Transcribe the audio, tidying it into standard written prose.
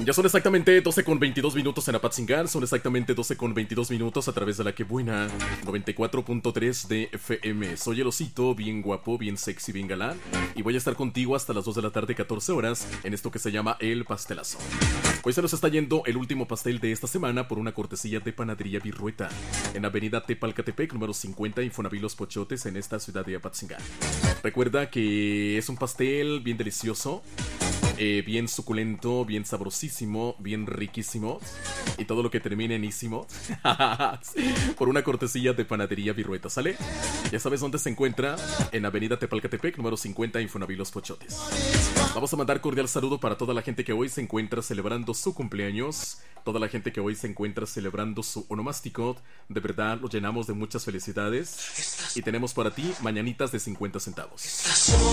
Ya son exactamente 12 con 22 minutos en Apatzingán, son exactamente 12 con 22 minutos a través de la que buena 94.3 de FM. Soy el osito, bien guapo, bien sexy, bien galán, y voy a estar contigo hasta las 2 de la tarde, 14 horas, en esto que se llama El Pastelazo. Hoy se nos está yendo el último pastel de esta semana por una cortesía de Panadería Virrueta, en Avenida Tepalcatepec, número 50, Infonavit Los Pochotes, en esta ciudad de Apatzingán. Recuerda que es un pastel bien delicioso, bien suculento, bien sabrosísimo, bien riquísimo, y todo lo que termine en ísimo por una cortesía de Panadería Virrueta, ¿sale? Ya sabes dónde se encuentra, en Avenida Tepalcatepec, número 50, Infonavit Los Pochotes. Vamos a mandar cordial saludo para toda la gente que hoy se encuentra celebrando su cumpleaños, toda la gente que hoy se encuentra celebrando su onomástico. De verdad, lo llenamos de muchas felicidades y tenemos para ti mañanitas de 50 centavos.